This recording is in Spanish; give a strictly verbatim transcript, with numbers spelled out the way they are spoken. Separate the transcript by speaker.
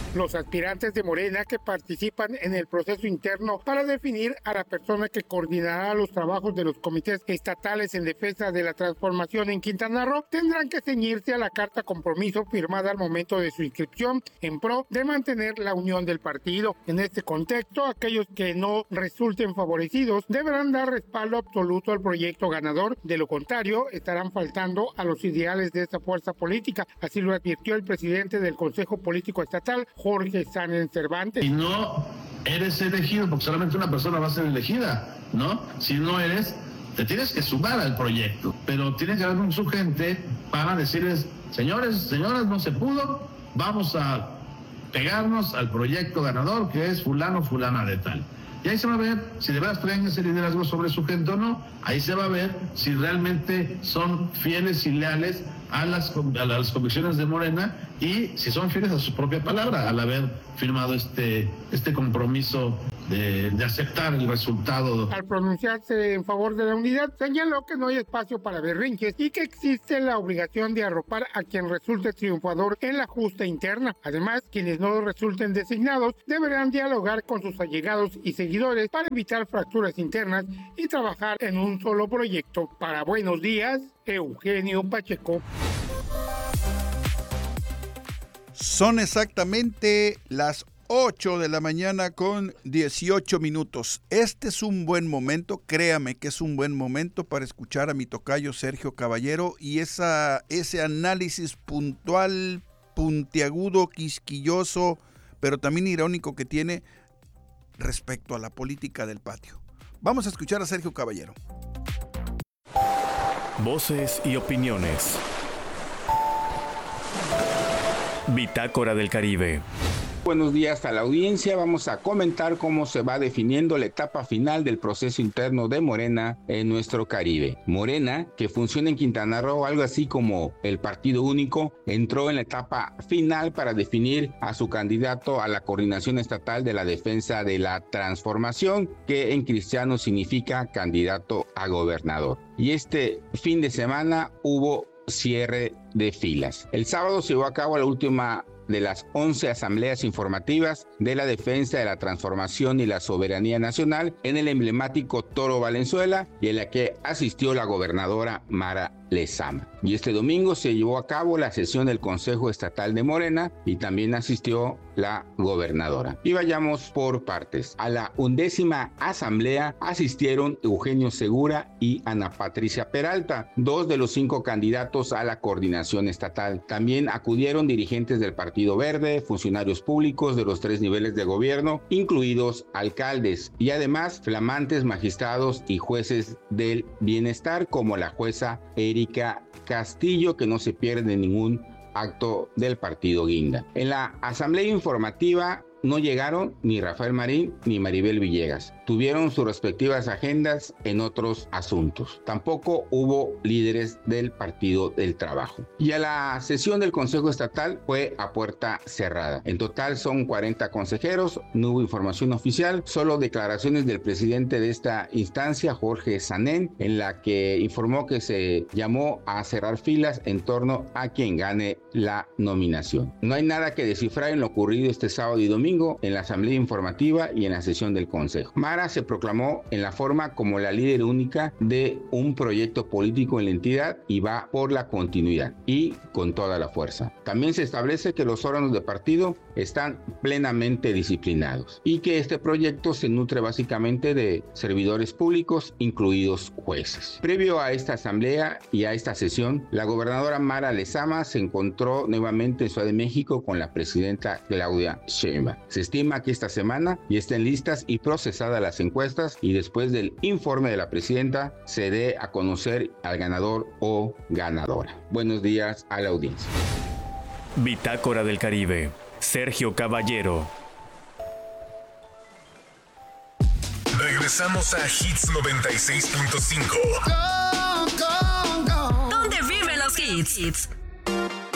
Speaker 1: Los aspirantes de Morena que participan en el proceso interno para definir a la persona que coordinará los trabajos de los comités estatales en defensa de la transformación en Quintana Roo tendrán que ceñirse a la carta compromiso firmada al momento de su inscripción en pro de mantener la unión del partido. En este contexto, aquellos que no resulten favorecidos deberán dar respaldo absoluto al proyecto ganador, de lo contrario estarán faltando a los ideales de esta fuerza política, así lo advirtió el presidente del Consejo Político Estatal, Jorge Sáenz Cervantes.
Speaker 2: Y no eres elegido porque solamente una persona va a ser elegida, ¿no? Si no eres, te tienes que sumar al proyecto, pero tiene que haber un su gente para decirles, señores, señoras, no se pudo, vamos a pegarnos al proyecto ganador que es fulano, fulana de tal. Y ahí se va a ver si de verdad traen ese liderazgo sobre su gente o no. Ahí se va a ver si realmente son fieles y leales a las, a las convicciones de Morena y si son fieles a su propia palabra al haber firmado este, este compromiso de, de aceptar el resultado.
Speaker 1: Al pronunciarse en favor de la unidad, señaló que no hay espacio para berrinches y que existe la obligación de arropar a quien resulte triunfador en la justa interna. Además, quienes no resulten designados deberán dialogar con sus allegados y seguidores para evitar fracturas internas y trabajar en un solo proyecto. Para Buenos Días, Eugenio Pacheco.
Speaker 3: Son exactamente las ocho de la mañana con dieciocho minutos. Este es un buen momento, créame que es un buen momento para escuchar a mi tocayo Sergio Caballero y esa, ese análisis puntual, puntiagudo, quisquilloso, pero también irónico que tiene respecto a la política del patio. Vamos a escuchar a Sergio Caballero.
Speaker 4: Voces y opiniones. Bitácora del Caribe.
Speaker 5: Buenos días a la audiencia. Vamos a comentar cómo se va definiendo la etapa final del proceso interno de Morena en nuestro Caribe. Morena, que funciona en Quintana Roo, algo así como el partido único, entró en la etapa final para definir a su candidato a la coordinación estatal de la defensa de la transformación, que en cristiano significa candidato a gobernador. Y este fin de semana hubo cierre de filas. El sábado se llevó a cabo la última de las once asambleas informativas de la defensa de la transformación y la soberanía nacional en el emblemático Toro Valenzuela y en la que asistió la gobernadora Mara Lezama. Y este domingo se llevó a cabo la sesión del Consejo Estatal de Morena y también asistió la gobernadora. Y vayamos por partes. A la undécima asamblea asistieron Eugenio Segura y Ana Patricia Peralta, dos de los cinco candidatos a la coordinación estatal. También acudieron dirigentes del Partido Verde, funcionarios públicos de los tres niveles de gobierno, incluidos alcaldes, y además flamantes magistrados y jueces del bienestar, como la jueza Erika Castillo, que no se pierde ningún acto del partido Guinda. En la asamblea informativa no llegaron ni Rafael Marín ni Maribel Villegas. Tuvieron sus respectivas agendas en otros asuntos. Tampoco hubo líderes del Partido del Trabajo. Y a la sesión del Consejo Estatal fue a puerta cerrada. En total son cuarenta consejeros, no hubo información oficial, solo declaraciones del presidente de esta instancia, Jorge Sanén, en la que informó que se llamó a cerrar filas en torno a quien gane la nominación. No hay nada que descifrar en lo ocurrido este sábado y domingo en la asamblea informativa y en la sesión del Consejo. Mara se proclamó en la forma como la líder única de un proyecto político en la entidad y va por la continuidad y con toda la fuerza. También se establece que los órganos de partido están plenamente disciplinados y que este proyecto se nutre básicamente de servidores públicos, incluidos jueces. Previo a esta asamblea y a esta sesión, la gobernadora Mara Lezama se encontró nuevamente en Ciudad de México con la presidenta Claudia Sheinbaum. Se estima que esta semana ya estén listas y procesadas las encuestas y después del informe de la presidenta se dé a conocer al ganador o ganadora. Buenos días a la audiencia.
Speaker 4: Bitácora del Caribe. Sergio Caballero.
Speaker 6: Regresamos a Hits noventa y seis punto cinco.
Speaker 7: ¿Dónde viven los hits?